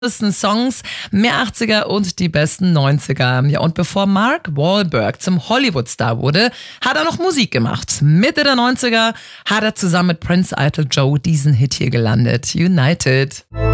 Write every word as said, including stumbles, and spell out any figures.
besten Songs, mehr achtziger und die besten neunziger. Ja, und bevor Mark Wahlberg zum Hollywood-Star wurde, hat er noch Musik gemacht. Mitte der neunziger hat er zusammen mit Prince Idol Joe diesen Hit hier gelandet, United.